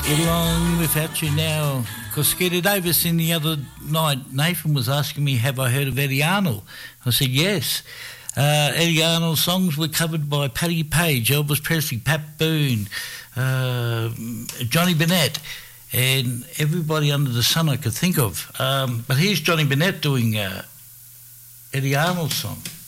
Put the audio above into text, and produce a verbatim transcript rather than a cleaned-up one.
Get along without you now. Because Skeeter Davis in the other night, Nathan was asking me, have I heard of Eddie Arnold? I said, yes. Uh, Eddie Arnold's songs were covered by Patti Page, Elvis Presley, Pat Boone, uh, Johnny Bennett, and everybody under the sun I could think of. Um, but here's Johnny Bennett doing uh, Eddie Arnold's song.